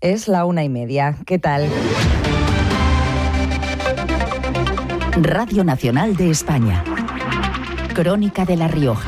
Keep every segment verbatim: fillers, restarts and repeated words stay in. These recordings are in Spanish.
Es la una y media. ¿Qué tal? Radio Nacional de España. Crónica de La Rioja.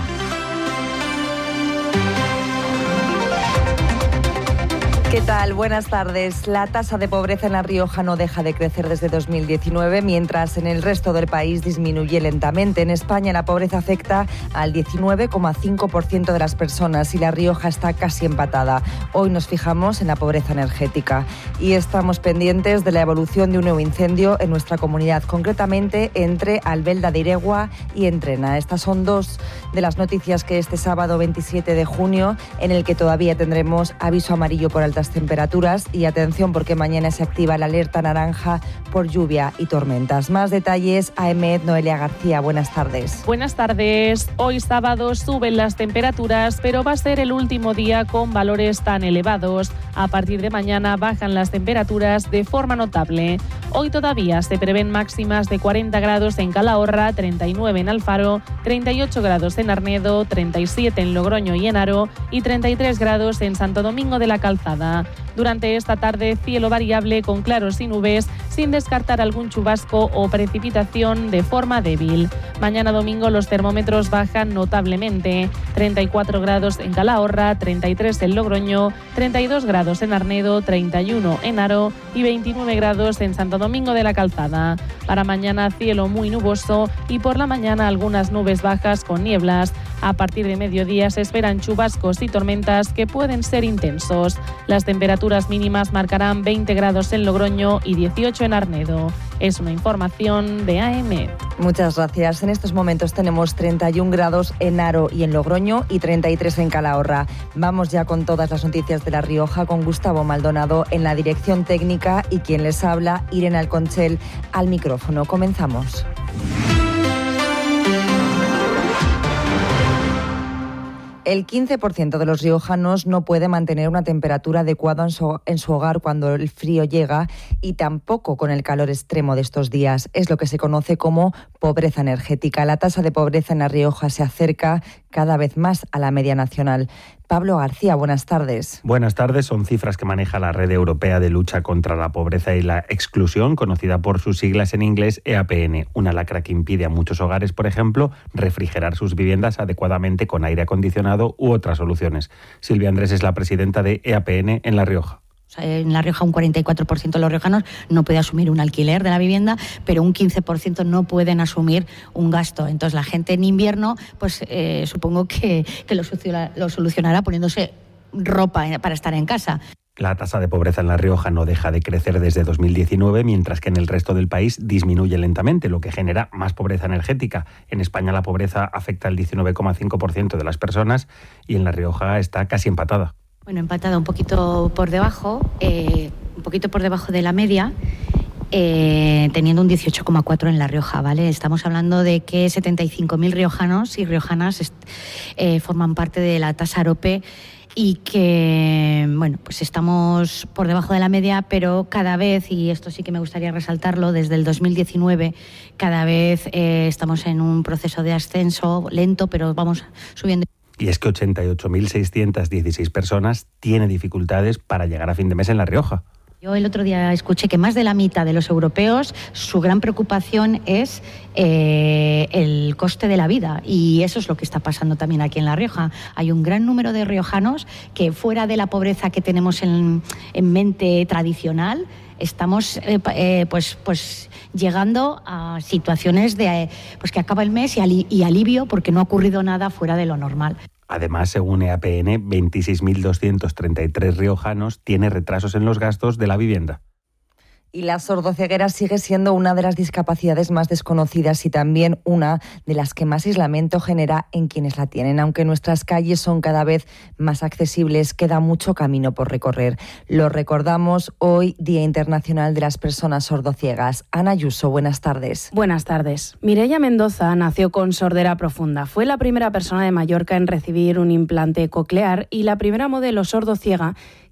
¿Qué tal? Buenas tardes. La tasa de pobreza en La Rioja no deja de crecer desde dos mil diecinueve, mientras en el resto del país disminuye lentamente. En España la pobreza afecta al diecinueve coma cinco por ciento de las personas y La Rioja está casi empatada. Hoy nos fijamos en la pobreza energética y estamos pendientes de la evolución de un nuevo incendio en nuestra comunidad, concretamente entre Albelda de Iregua y Entrena. Estas son dos de las noticias que este sábado veintisiete de junio, en el que todavía tendremos aviso amarillo por altas temperaturas y atención porque mañana se activa la alerta naranja por lluvia y tormentas. Más detalles a EMED, Noelia García. Buenas tardes. Buenas tardes. Hoy sábado suben las temperaturas, pero va a ser el último día con valores tan elevados. A partir de mañana bajan las temperaturas de forma notable. Hoy todavía se prevén máximas de cuarenta grados en Calahorra, treinta y nueve en Alfaro, treinta y ocho grados en Arnedo, treinta y siete en Logroño y Enaro y treinta y tres grados en Santo Domingo de la Calzada. Durante esta tarde, cielo variable con claros y nubes, sin descartar algún chubasco o precipitación de forma débil. Mañana domingo los termómetros bajan notablemente. treinta y cuatro grados en Calahorra, treinta y tres en Logroño, treinta y dos grados en Arnedo, treinta y uno en Haro y veintinueve grados en Santo Domingo de la Calzada. Para mañana cielo muy nuboso y por la mañana algunas nubes bajas con nieblas. A partir de mediodía se esperan chubascos y tormentas que pueden ser intensos. Las temperaturas mínimas marcarán veinte grados en Logroño y dieciocho en Arnedo. Es una información de A M. Muchas gracias. En estos momentos tenemos treinta y un grados en Haro y en Logroño y treinta y tres en Calahorra. Vamos ya con todas las noticias de La Rioja con Gustavo Maldonado en la dirección técnica y quien les habla, Irene Alconchel, al micrófono. Comenzamos. El quince por ciento de los riojanos no puede mantener una temperatura adecuada en su, en su hogar cuando el frío llega y tampoco con el calor extremo de estos días. Es lo que se conoce como pobreza energética. La tasa de pobreza en La Rioja se acerca cada vez más a la media nacional. Pablo García, buenas tardes. Buenas tardes. Son cifras que maneja la Red Europea de Lucha contra la Pobreza y la Exclusión, conocida por sus siglas en inglés E A P N, una lacra que impide a muchos hogares, por ejemplo, refrigerar sus viviendas adecuadamente con aire acondicionado u otras soluciones. Silvia Andrés es la presidenta de E A P N en La Rioja. En La Rioja un cuarenta y cuatro por ciento de los riojanos no puede asumir un alquiler de la vivienda, pero un quince por ciento no pueden asumir un gasto. Entonces la gente en invierno, pues eh, supongo que, que lo, lo solucionará poniéndose ropa para estar en casa. La tasa de pobreza en La Rioja no deja de crecer desde dos mil diecinueve, mientras que en el resto del país disminuye lentamente, lo que genera más pobreza energética. En España la pobreza afecta al diecinueve coma cinco por ciento de las personas y en La Rioja está casi empatada. Bueno, empatada un poquito por debajo, eh, un poquito por debajo de la media, eh, teniendo un dieciocho coma cuatro en La Rioja, ¿vale? Estamos hablando de que setenta y cinco mil riojanos y riojanas eh, forman parte de la tasa AROPE y que, bueno, pues estamos por debajo de la media, pero cada vez, y esto sí que me gustaría resaltarlo, desde el dos mil diecinueve, cada vez eh, estamos en un proceso de ascenso lento, pero vamos subiendo. Y es que ochenta y ocho mil seiscientas dieciséis personas tienen dificultades para llegar a fin de mes en La Rioja. Yo el otro día escuché que más de la mitad de los europeos, su gran preocupación es eh, el coste de la vida, y eso es lo que está pasando también aquí en La Rioja. Hay un gran número de riojanos que, fuera de la pobreza que tenemos en, en mente tradicional, estamos eh, eh, pues pues llegando a situaciones de eh, pues que acaba el mes y, ali- y alivio porque no ha ocurrido nada fuera de lo normal. Además, según E A P N, veintiséis mil doscientos treinta y tres riojanos tienen retrasos en los gastos de la vivienda. Y la sordoceguera sigue siendo una de las discapacidades más desconocidas y también una de las que más aislamiento genera en quienes la tienen. Aunque nuestras calles son cada vez más accesibles, queda mucho camino por recorrer. Lo recordamos hoy, Día Internacional de las Personas Sordociegas. Ana Ayuso, buenas tardes. Buenas tardes. Mireia Mendoza nació con sordera profunda. Fue la primera persona de Mallorca en recibir un implante coclear y la primera modelo sordociega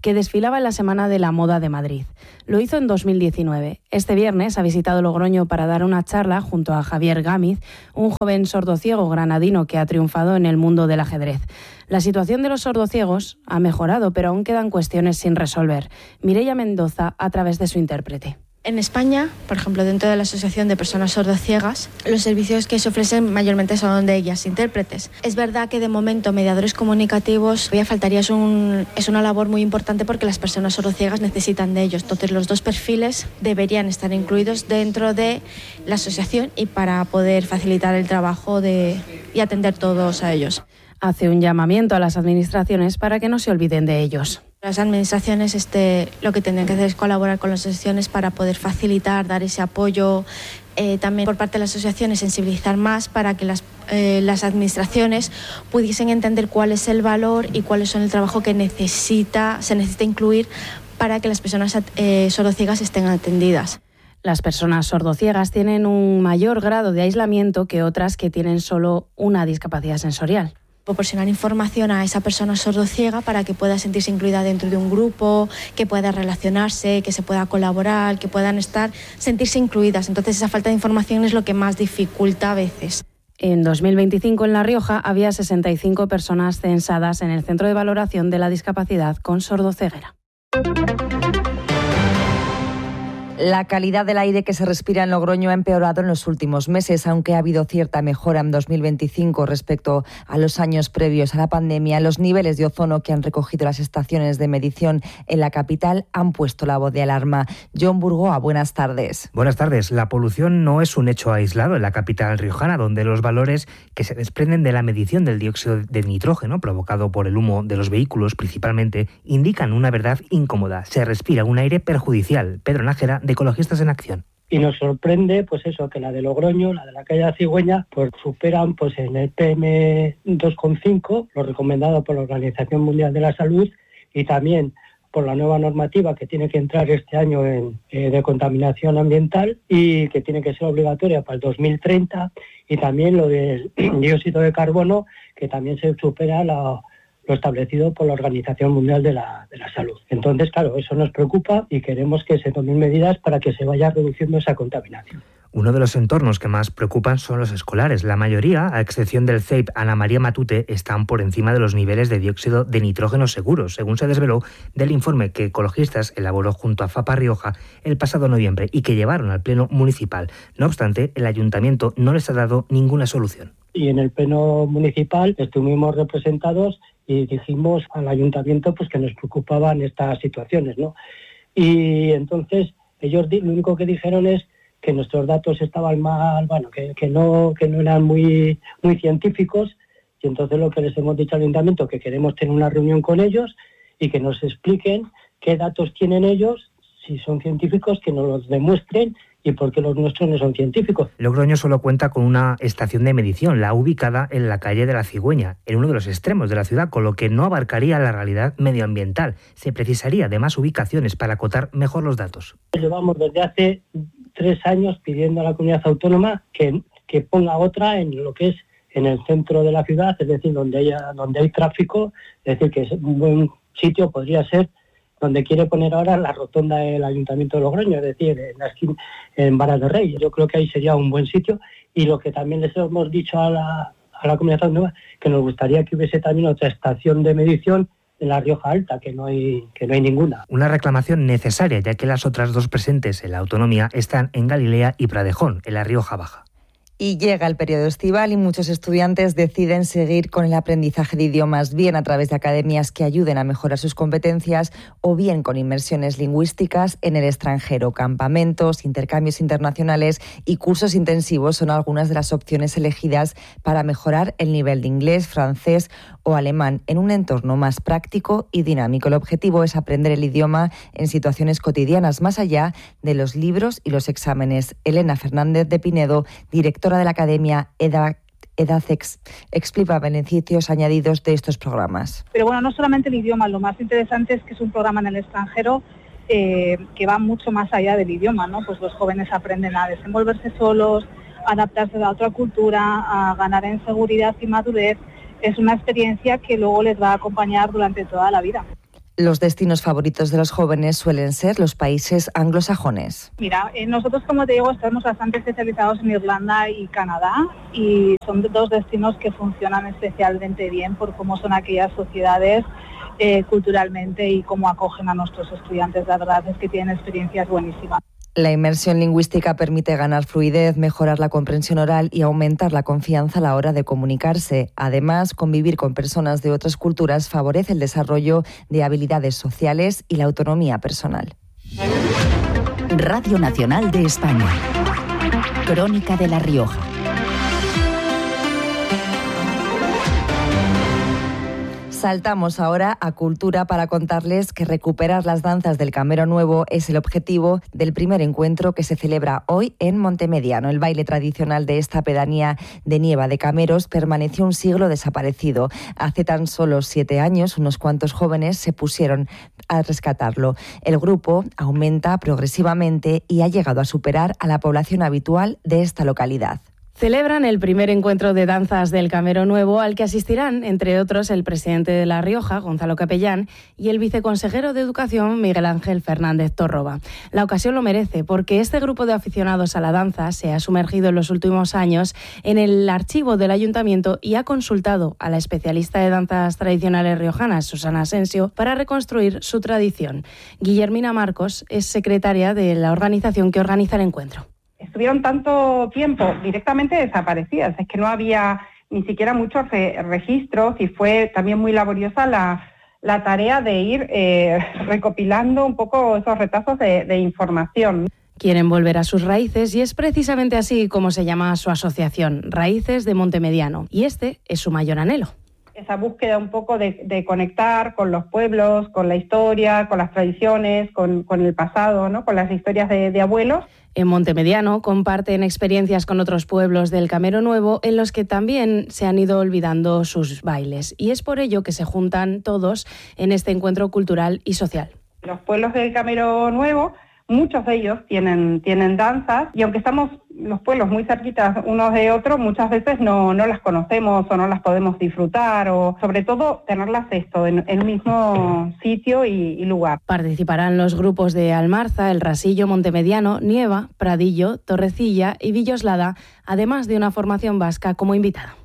que desfilaba en la Semana de la Moda de Madrid. Lo hizo en dos mil diecinueve. Este viernes ha visitado Logroño para dar una charla junto a Javier Gámez, un joven sordociego granadino que ha triunfado en el mundo del ajedrez. La situación de los sordociegos ha mejorado, pero aún quedan cuestiones sin resolver. Mireia Mendoza, a través de su intérprete. En España, por ejemplo, dentro de la Asociación de Personas Sordociegas, los servicios que se ofrecen mayormente son de ellas, intérpretes. Es verdad que de momento mediadores comunicativos todavía faltaría, es, un, es una labor muy importante porque las personas sordociegas necesitan de ellos. Entonces los dos perfiles deberían estar incluidos dentro de la asociación y para poder facilitar el trabajo de, y atender todos a ellos. Hace un llamamiento a las administraciones para que no se olviden de ellos. Las administraciones este, lo que tendrían que hacer es colaborar con las asociaciones para poder facilitar, dar ese apoyo. Eh, también por parte de las asociaciones sensibilizar más para que las, eh, las administraciones pudiesen entender cuál es el valor y cuáles son el trabajo que necesita, se necesita incluir para que las personas eh, sordociegas estén atendidas. Las personas sordociegas tienen un mayor grado de aislamiento que otras que tienen solo una discapacidad sensorial. Proporcionar información a esa persona sordociega para que pueda sentirse incluida dentro de un grupo, que pueda relacionarse, que se pueda colaborar, que puedan estar, sentirse incluidas. Entonces esa falta de información es lo que más dificulta a veces. En dos mil veinticinco en La Rioja había sesenta y cinco personas censadas en el Centro de Valoración de la Discapacidad con sordoceguera. La calidad del aire que se respira en Logroño ha empeorado en los últimos meses, aunque ha habido cierta mejora en dos mil veinticinco respecto a los años previos a la pandemia. Los niveles de ozono que han recogido las estaciones de medición en la capital han puesto la voz de alarma. John Burgoa, buenas tardes. Buenas tardes. La polución no es un hecho aislado en la capital riojana, donde los valores que se desprenden de la medición del dióxido de nitrógeno provocado por el humo de los vehículos principalmente indican una verdad incómoda. Se respira un aire perjudicial. Pedro Nájera, de Ecologistas en Acción. Y nos sorprende, pues eso, que la de Logroño, la de la calle Cigüeña, pues superan pues en el P M dos coma cinco, lo recomendado por la Organización Mundial de la Salud, y también por la nueva normativa que tiene que entrar este año en, eh, de contaminación ambiental y que tiene que ser obligatoria para el dos mil treinta, y también lo del dióxido de carbono, que también se supera la lo establecido por la Organización Mundial de la, de la Salud. Entonces, claro, eso nos preocupa y queremos que se tomen medidas para que se vaya reduciendo esa contaminación. Uno de los entornos que más preocupan son los escolares. La mayoría, a excepción del C E I P Ana María Matute, están por encima de los niveles de dióxido de nitrógeno seguros, según se desveló del informe que Ecologistas elaboró junto a FAPA Rioja el pasado noviembre y que llevaron al Pleno Municipal. No obstante, el Ayuntamiento no les ha dado ninguna solución. Y en el Pleno Municipal estuvimos representados y dijimos al Ayuntamiento pues que nos preocupaban estas situaciones, ¿no? Y entonces ellos lo único que dijeron es que nuestros datos estaban mal, bueno, que, que no que no eran muy muy científicos, y entonces lo que les hemos dicho al Ayuntamiento que queremos tener una reunión con ellos y que nos expliquen qué datos tienen ellos, si son científicos, que nos los demuestren y por qué los nuestros no son científicos. Logroño solo cuenta con una estación de medición, la ubicada en la calle de la Cigüeña, en uno de los extremos de la ciudad, con lo que no abarcaría la realidad medioambiental. Se precisaría de más ubicaciones para acotar mejor los datos. Llevamos desde hace tres años pidiendo a la comunidad autónoma que, que ponga otra en lo que es en el centro de la ciudad, es decir, donde haya, donde hay tráfico, es decir, que es un buen sitio podría ser donde quiere poner ahora la rotonda del Ayuntamiento de Logroño, es decir, en la esquina, en Varas de Rey. Yo creo que ahí sería un buen sitio, y lo que también les hemos dicho a la, a la comunidad autónoma, que nos gustaría que hubiese también otra estación de medición en La Rioja Alta, que no hay que no hay ninguna. Una reclamación necesaria, ya que las otras dos presentes en la autonomía están en Galilea y Pradejón, en La Rioja Baja. Y llega el periodo estival y muchos estudiantes deciden seguir con el aprendizaje de idiomas, bien a través de academias que ayuden a mejorar sus competencias o bien con inmersiones lingüísticas en el extranjero. Campamentos, intercambios internacionales y cursos intensivos son algunas de las opciones elegidas para mejorar el nivel de inglés, francés o alemán en un entorno más práctico y dinámico. El objetivo es aprender el idioma en situaciones cotidianas, más allá de los libros y los exámenes. Elena Fernández de Pinedo, directora de la Academia EDA, EDACEX, explica beneficios añadidos de estos programas. Pero bueno, no solamente el idioma, lo más interesante es que es un programa en el extranjero eh, que va mucho más allá del idioma, ¿no? Pues los jóvenes aprenden a desenvolverse solos, a adaptarse a otra cultura, a ganar en seguridad y madurez. Es una experiencia que luego les va a acompañar durante toda la vida. Los destinos favoritos de los jóvenes suelen ser los países anglosajones. Mira, eh, nosotros, como te digo, estamos bastante especializados en Irlanda y Canadá y son dos destinos que funcionan especialmente bien por cómo son aquellas sociedades eh, culturalmente y cómo acogen a nuestros estudiantes. La verdad es que tienen experiencias buenísimas. La inmersión lingüística permite ganar fluidez, mejorar la comprensión oral y aumentar la confianza a la hora de comunicarse. Además, convivir con personas de otras culturas favorece el desarrollo de habilidades sociales y la autonomía personal. Radio Nacional de España. Crónica de La Rioja. Saltamos ahora a cultura para contarles que recuperar las danzas del Camero Nuevo es el objetivo del primer encuentro que se celebra hoy en Montemediano. El baile tradicional de esta pedanía de Nieva de Cameros permaneció un siglo desaparecido. Hace tan solo siete años, unos cuantos jóvenes se pusieron a rescatarlo. El grupo aumenta progresivamente y ha llegado a superar a la población habitual de esta localidad. Celebran el primer encuentro de danzas del Camero Nuevo, al que asistirán, entre otros, el presidente de La Rioja, Gonzalo Capellán, y el viceconsejero de Educación, Miguel Ángel Fernández Torroba. La ocasión lo merece, porque este grupo de aficionados a la danza se ha sumergido en los últimos años en el archivo del ayuntamiento y ha consultado a la especialista de danzas tradicionales riojanas, Susana Asensio, para reconstruir su tradición. Guillermina Marcos es secretaria de la organización que organiza el encuentro. Estuvieron tanto tiempo directamente desaparecidas, es que no había ni siquiera muchos re- registros y fue también muy laboriosa la, la tarea de ir eh, recopilando un poco esos retazos de, de información. Quieren volver a sus raíces y es precisamente así como se llama su asociación, Raíces de Montemediano, y este es su mayor anhelo. Esa búsqueda un poco de, de conectar con los pueblos, con la historia, con las tradiciones, con, con el pasado, ¿no? Con las historias de, de abuelos. En Montemediano comparten experiencias con otros pueblos del Camero Nuevo en los que también se han ido olvidando sus bailes. Y es por ello que se juntan todos en este encuentro cultural y social. Los pueblos del Camero Nuevo, muchos de ellos tienen, tienen danzas y aunque estamos los pueblos muy cerquitas unos de otros, muchas veces no, no las conocemos o no las podemos disfrutar o sobre todo tenerlas esto en el mismo sitio y, y lugar. Participarán los grupos de Almarza, El Rasillo, Montemediano, Nieva, Pradillo, Torrecilla y Villoslada, además de una formación vasca como invitada.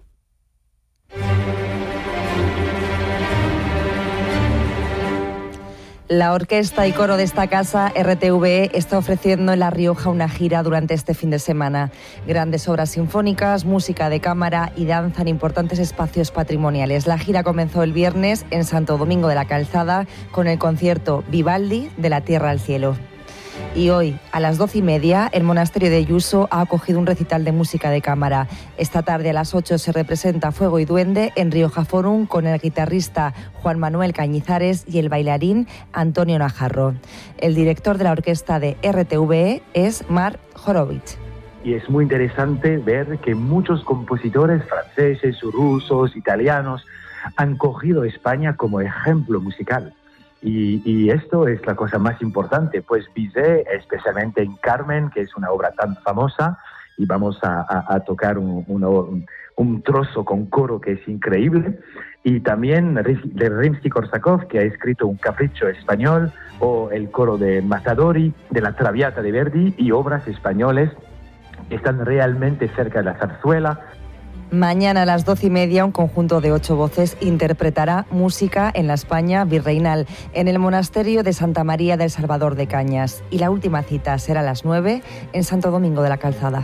La orquesta y coro de esta casa, R T V E, está ofreciendo en La Rioja una gira durante este fin de semana. Grandes obras sinfónicas, música de cámara y danza en importantes espacios patrimoniales. La gira comenzó el viernes en Santo Domingo de la Calzada con el concierto Vivaldi de la Tierra al Cielo. Y hoy, a las doce y media, el Monasterio de Ayuso ha acogido un recital de música de cámara. Esta tarde a las ocho se representa Fuego y Duende en Rioja Forum con el guitarrista Juan Manuel Cañizares y el bailarín Antonio Najarro. El director de la orquesta de R T V E es Mark Horowitz. Y es muy interesante ver que muchos compositores franceses, rusos, italianos han cogido España como ejemplo musical. Y, y esto es la cosa más importante, pues Bizet, especialmente en Carmen, que es una obra tan famosa, y vamos a, a, a tocar un, un, un trozo con coro que es increíble, y también de Rimsky-Korsakov, que ha escrito un capricho español, o el coro de Matadori, de la Traviata de Verdi, y obras españoles que están realmente cerca de la zarzuela. Mañana a las doce y media un conjunto de ocho voces interpretará música en la España virreinal en el Monasterio de Santa María del Salvador de Cañas. Y la última cita será a las nueve en Santo Domingo de la Calzada.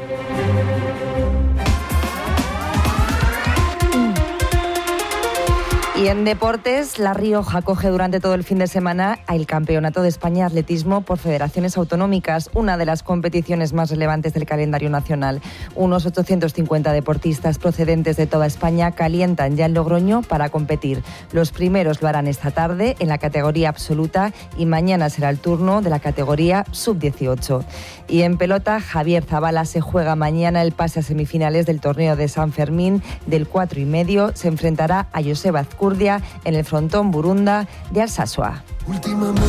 Y en deportes, La Rioja acoge durante todo el fin de semana el Campeonato de España de Atletismo por Federaciones Autonómicas, una de las competiciones más relevantes del calendario nacional. Unos ochocientos cincuenta deportistas procedentes de toda España calientan ya en Logroño para competir. Los primeros lo harán esta tarde en la categoría absoluta y mañana será el turno de la categoría sub dieciocho. Y en pelota, Javier Zabala se juega mañana el pase a semifinales del torneo de San Fermín del cuatro y medio. Se enfrentará a Joseba Azcurdia en el frontón Burunda de Alsasua.